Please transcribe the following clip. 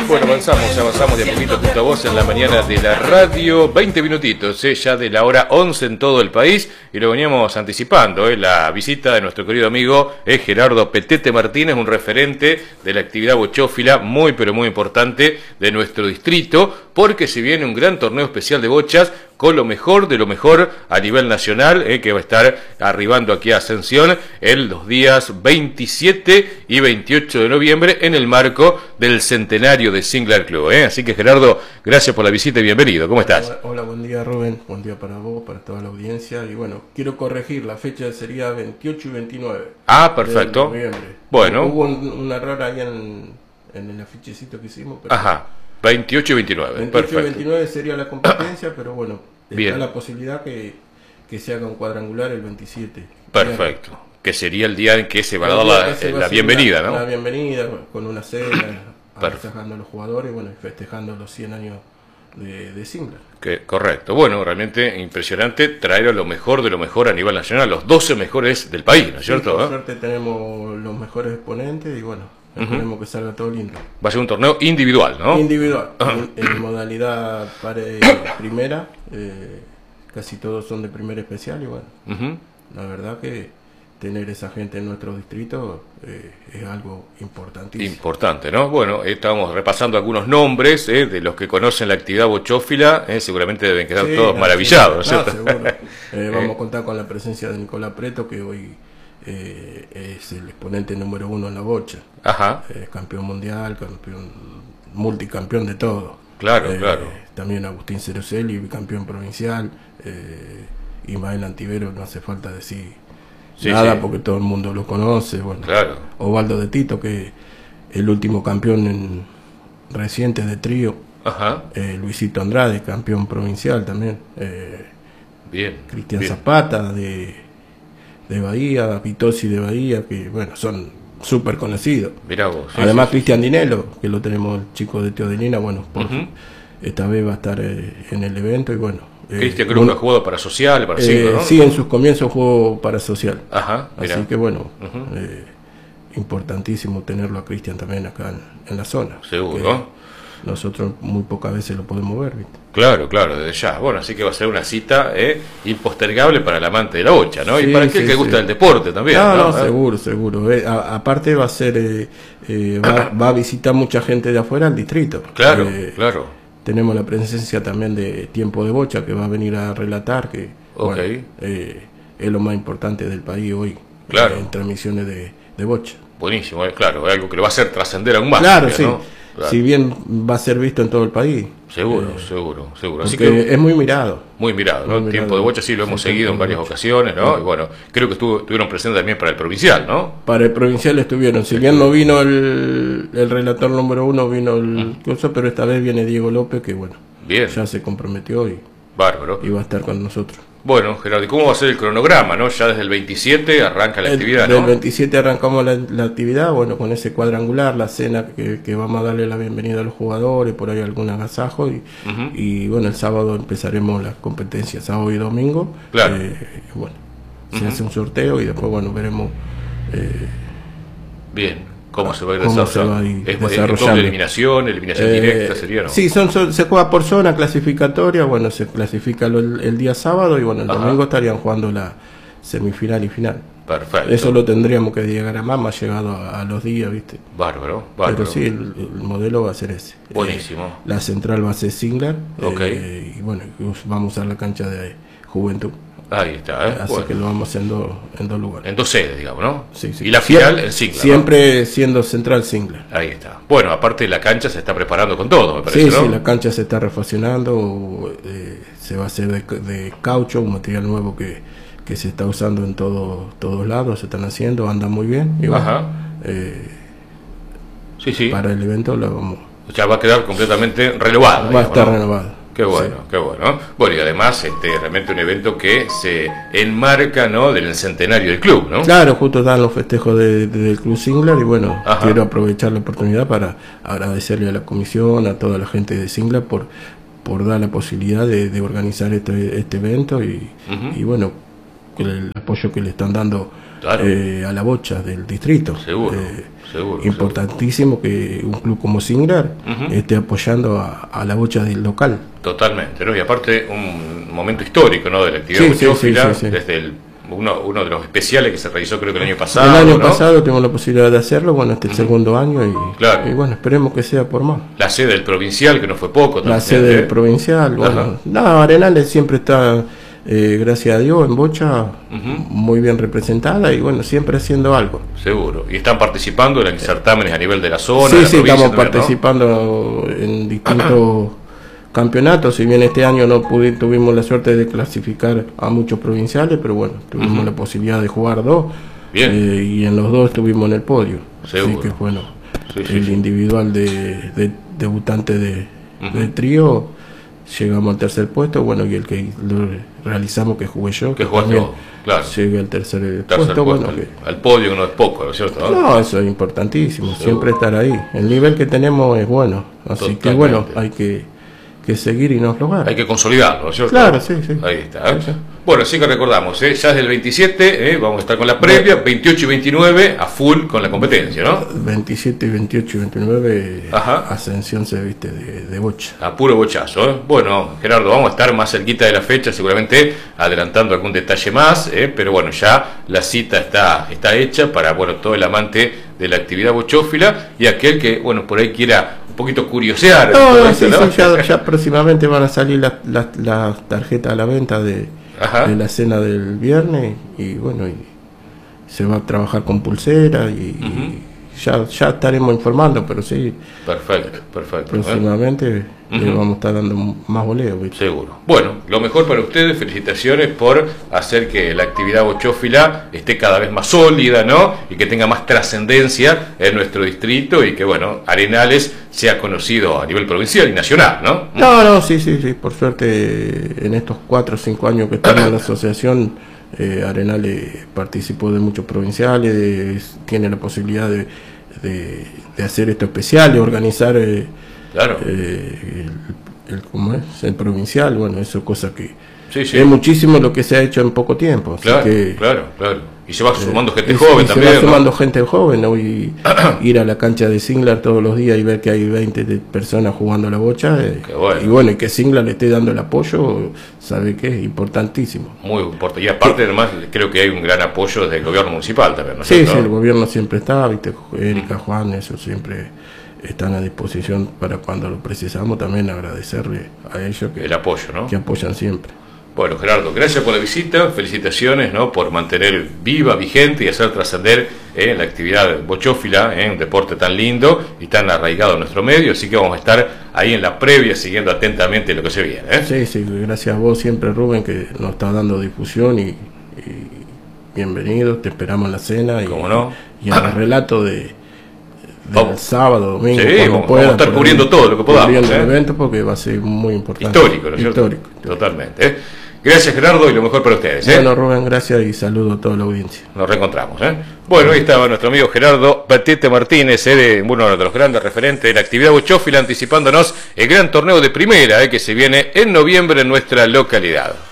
Bueno, avanzamos de a poquito junto a vos en la mañana de la radio. 20 minutitos, ya de la hora 11 en todo el país. Y lo veníamos anticipando, la visita de nuestro querido amigo Gerardo Petete Martínez, un referente de la actividad bochófila muy pero muy importante de nuestro distrito, porque se viene un gran torneo especial de bochas con lo mejor de lo mejor a nivel nacional, que va a estar arribando aquí a Ascensión los días 27 y 28 de noviembre en el marco del centenario de Singler Club. Así que Gerardo, gracias por la visita y bienvenido. ¿Cómo estás? Hola, buen día Rubén, buen día para vos, para toda la audiencia. Y bueno, quiero corregir, la fecha sería 28 y 29. Ah, perfecto. De noviembre. Bueno. Hubo un error ahí en el afichecito que hicimos. Pero ajá, 28 y 29. 28 perfecto. y 29 sería la competencia, pero bueno, bien, está la posibilidad que se haga un cuadrangular el 27. Perfecto. Bien. Que sería el día en que se va a dar la bienvenida, ¿no? La bienvenida, con una cena, festejando a los jugadores, bueno, y festejando los 100 años de Singler. Correcto. Bueno, realmente impresionante traer a lo mejor de lo mejor a nivel nacional, los 12 mejores del país, ¿no es cierto? Por suerte tenemos los mejores exponentes y bueno, esperemos que salga todo lindo. Va a ser un torneo individual, ¿no? Individual, en modalidad primera, casi todos son de primera especial y bueno, la verdad que tener esa gente en nuestro distrito es algo importantísimo. Importante, ¿no? Bueno, estamos repasando algunos nombres de los que conocen la actividad bochófila, seguramente deben quedar todos maravillados, ¿no es cierto? Seguro. Vamos a contar con la presencia de Nicolás Preto, que hoy es el exponente número 1 en la bocha. Ajá. Campeón mundial, multicampeón de todo. Claro, claro. También Agustín Ceroseli, bicampeón provincial. Ismael Antivero, no hace falta decir nada porque todo el mundo lo conoce. Bueno, claro. Osvaldo de Tito, que el último campeón reciente de trío. Ajá. Luisito Andrade, campeón provincial también. Bien. Cristian Zapata de Bahía, Pitosi de Bahía, que bueno, son súper conocidos. Mirá vos. Además Cristian Dinelo, que lo tenemos, el chico de Teodelina, bueno, esta vez va a estar en el evento y bueno. Cristian creo que ha jugado para Social, para Siglo, ¿no? Sí, en sus comienzos jugó para Social. Ajá, mirá. Así que bueno, importantísimo tenerlo a Cristian también acá en la zona. Seguro. Nosotros muy pocas veces lo podemos ver, ¿viste? Claro, desde ya. Bueno, así que va a ser una cita impostergable para el amante de la bocha, ¿no? Sí, y para aquel que gusta del deporte también. No, seguro. Aparte va a ser, va a visitar mucha gente de afuera al distrito. Claro. Tenemos la presencia también de Tiempo de Bocha, que va a venir a relatar que bueno, es lo más importante del país hoy. Claro. En transmisiones de bocha. Buenísimo, claro, es algo que lo va a hacer trascender aún más. Claro, también, sí. ¿no? Claro. Si bien va a ser visto en todo el país. Seguro. Así que es muy mirado. Muy mirado, ¿no? El Tiempo de Bocha sí lo hemos seguido en varias ocasiones, ¿no? Y bueno, creo que estuvieron presentes también para el provincial, ¿no? Para el provincial estuvieron. Si bien no vino el relator número 1, vino el curso, pero esta vez viene Diego López, que bueno, ya se comprometió y bárbaro. Y va a estar con nosotros. Bueno, Gerardo, ¿y cómo va a ser el cronograma, no? Ya desde el 27 arranca la actividad, ¿no? Del 27 arrancamos la actividad, bueno, con ese cuadrangular, la cena que vamos a darle la bienvenida a los jugadores, por ahí algún agasajo, y bueno, el sábado empezaremos las competencias, sábado y domingo. Claro. Bueno, se hace un sorteo y después, bueno, veremos bien cómo se va a ir desarrollando. ¿Es doble eliminación directa sería, no? Sí, se juega por zona clasificatoria, bueno, se clasifica el día sábado y bueno, el domingo estarían jugando la semifinal y final. Perfecto. Eso lo tendríamos que llegar a más llegado a los días, ¿viste? Bárbaro. Pero sí, el modelo va a ser ese. Buenísimo. La central va a ser Singler. Okay. Y bueno, vamos a usar la cancha de Juventud. Ahí está, Así que lo vamos haciendo en dos lugares. En dos sedes, digamos, ¿no? Sí. Y la final en Singler. Siempre siendo central Singler. Ahí está. Bueno, aparte la cancha se está preparando con todo, me parece, ¿no? Sí, la cancha se está refaccionando, se va a hacer de caucho, un material nuevo que se está usando en todos lados, se están haciendo, anda muy bien. Y bueno, sí. Para el evento ya va a quedar completamente renovado. Va a estar renovado. Qué bueno, sí. Qué bueno. Bueno, y además realmente un evento que se enmarca, ¿no?, del centenario del club, ¿no? Claro, justo están los festejos del Club Singler y bueno, quiero aprovechar la oportunidad para agradecerle a la comisión, a toda la gente de Singler por dar la posibilidad de organizar este evento y bueno, el apoyo que le están dando a la bocha del distrito. Seguro. Seguro, importantísimo que un club como Singlar esté apoyando a la bocha del local. Totalmente, ¿no? Y aparte un momento histórico, ¿no? De la actividad bochófila, desde uno de los especiales que se realizó creo que el año pasado. El año pasado tengo la posibilidad de hacerlo, bueno, este es el segundo año y bueno, esperemos que sea por más. La sede del provincial, que no fue poco también. La sede del provincial, bueno, nada, Arenales siempre está, gracias a Dios, en bocha, muy bien representada y bueno, siempre haciendo algo. Seguro. ¿Y están participando en certámenes a nivel de la zona? Sí, sí, estamos participando en distintos campeonatos, si bien este año no tuvimos la suerte de clasificar a muchos provinciales, pero bueno, tuvimos la posibilidad de jugar 2 y en los 2 estuvimos en el podio. Seguro. Así que bueno, el individual de debutante de trío llegamos al tercer puesto, bueno, y el que lo realizamos, que jugué yo, que jugaste vos, claro, llegué al tercer puesto, bueno, al podio no es poco, ¿no es cierto? No, eso es importantísimo, siempre estar ahí. El nivel que tenemos es bueno, así que bueno, hay que seguir y no aflojar. Hay que consolidarlo, ¿no es cierto? Claro, sí, sí. Ahí está. Sí. Bueno, sí que recordamos, ya desde el 27 vamos a estar con la previa, 28 y 29 a full con la competencia, ¿no? 27, 28 y 29 Ascensión se viste de bocha. A puro bochazo, ¿eh? Bueno, Gerardo, vamos a estar más cerquita de la fecha, seguramente adelantando algún detalle más, pero bueno, ya la cita está hecha para, bueno, todo el amante de la actividad bochófila y aquel que, bueno, por ahí quiera un poquito curiosear. Ya próximamente van a salir las tarjetas a la venta de la cena del viernes y bueno, y se va a trabajar con pulsera y ya estaremos informando, pero sí. Perfecto. Próximamente le vamos a estar dando más voleo. Seguro. Bueno, lo mejor para ustedes, felicitaciones por hacer que la actividad bochófila esté cada vez más sólida, ¿no? Y que tenga más trascendencia en nuestro distrito y que, bueno, Arenales sea conocido a nivel provincial y nacional, ¿no? No, sí, por suerte en estos 4 o 5 años que estamos en la asociación, Arenales participó de muchos provinciales, tiene la posibilidad de hacer esto especial, de organizar ¿cómo es? El provincial, bueno, eso es cosa que es muchísimo lo que se ha hecho en poco tiempo. Así claro. Y se va sumando gente joven también. Se va sumando gente joven, ¿no? Y ir a la cancha de Singlar todos los días y ver que hay 20 personas jugando la bocha. Y bueno, y que Singlar le esté dando el apoyo, sabe que es importantísimo. Muy importante. Y aparte, además, creo que hay un gran apoyo desde el gobierno municipal también, ¿no? Sí, el gobierno siempre está, viste, Erika, Juan, eso siempre están a disposición para cuando lo precisamos. También agradecerle a ellos el apoyo, ¿no? Que apoyan siempre. Bueno, Gerardo, gracias por la visita, felicitaciones, ¿no? Por mantener viva, vigente y hacer trascender la actividad bochófila, un deporte tan lindo y tan arraigado en nuestro medio, así que vamos a estar ahí en la previa siguiendo atentamente lo que se viene. Sí, gracias a vos siempre, Rubén, que nos está dando difusión y bienvenido, te esperamos en la cena y en el relato del sábado, domingo, vamos a estar cubriendo todo lo que podamos. Cubriendo el evento porque va a ser muy importante. Histórico, ¿no es cierto? Histórico. Totalmente. Gracias, Gerardo, y lo mejor para ustedes. Bueno, Rubén, gracias y saludo a toda la audiencia. Nos reencontramos. Bueno, ahí estaba nuestro amigo Gerardo Petete Martínez, uno de los grandes referentes de la actividad bochófila, anticipándonos el gran torneo de primera que se viene en noviembre en nuestra localidad.